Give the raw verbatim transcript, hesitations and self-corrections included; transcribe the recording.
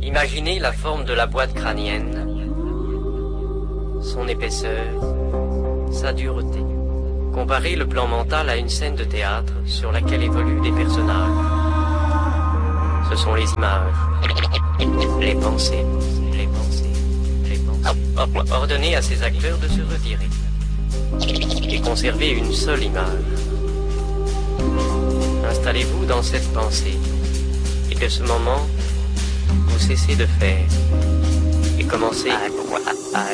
Imaginez la forme de la boîte crânienne, son épaisseur, sa dureté. Comparez le plan mental à une scène de théâtre sur laquelle évoluent des personnages. Ce sont les images, les pensées, les pensées, les pensées. Ordonnez à ces acteurs de se retirer et conservez une seule image. Installez-vous dans cette pensée et de ce moment, vous cessez de faire et commencez à